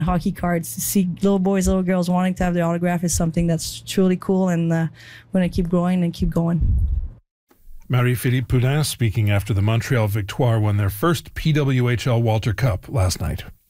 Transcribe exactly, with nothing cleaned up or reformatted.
hockey cards. To see little boys, little girls wanting to have their autograph is something that's truly cool, and uh, we're going to keep growing and keep going. Marie-Philippe Poulin speaking after the Montreal Victoire won their first P W H L Walter Cup last night.